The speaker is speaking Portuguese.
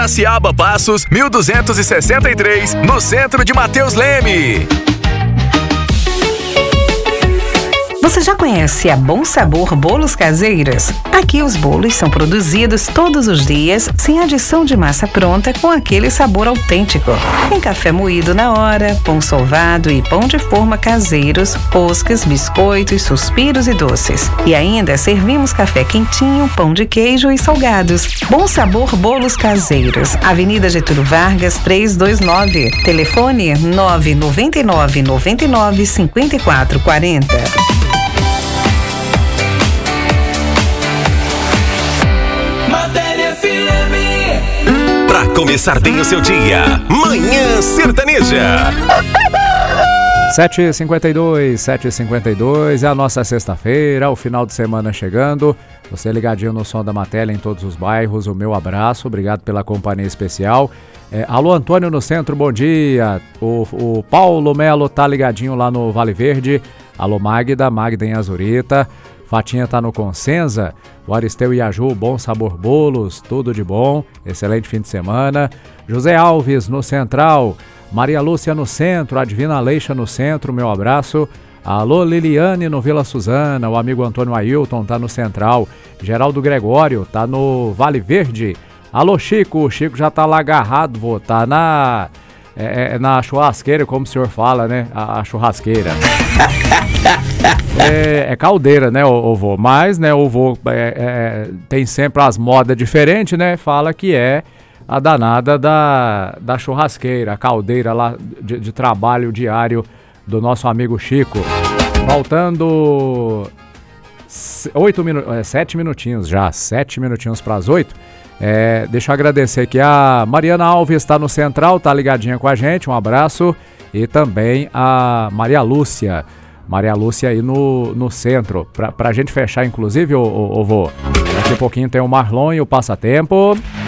Ciaba Passos, 1263, no centro de Mateus Leme. Você já conhece a Bom Sabor Bolos Caseiros? Aqui os bolos são produzidos todos os dias, sem adição de massa pronta, com aquele sabor autêntico. Tem café moído na hora, pão solvado e pão de forma caseiros, roscas, biscoitos, suspiros e doces. E ainda servimos café quentinho, pão de queijo e salgados. Bom Sabor Bolos Caseiros, Avenida Getúlio Vargas 329. Telefone 999 99 54 40. Pra começar bem o seu dia, Manhã Sertaneja. 7h52, é a nossa sexta-feira, o final de semana chegando. Você ligadinho no Som da Matéria em todos os bairros, o meu abraço, obrigado pela companhia especial. Alô Antônio no centro, bom dia. O Paulo Melo tá ligadinho lá no Vale Verde. Alô Magda em Azurita. Fatinha tá no Consenza, o Aristeu e a Ju, Bom Sabor Bolos, tudo de bom, excelente fim de semana. José Alves no Central, Maria Lúcia no centro, a Divina Leixa no centro, meu abraço. Alô Liliane no Vila Suzana, o amigo Antônio Ailton tá no Central. Geraldo Gregório tá no Vale Verde. Alô Chico, o Chico já tá lá agarrado, vou tá na churrasqueira, como o senhor fala, né? A churrasqueira. É caldeira, né, o vô? Mas, né, o vô tem sempre as modas diferentes, né? Fala que é a danada da churrasqueira, a caldeira lá de trabalho diário do nosso amigo Chico. Faltando 7 minutinhos já, 7 minutinhos para as 8. Deixa eu agradecer aqui a Mariana Alves, está no Central, tá ligadinha com a gente, um abraço. E também a Maria Lúcia aí no centro. Pra gente fechar, inclusive, ô vô, daqui a pouquinho tem o Marlon e o Passatempo.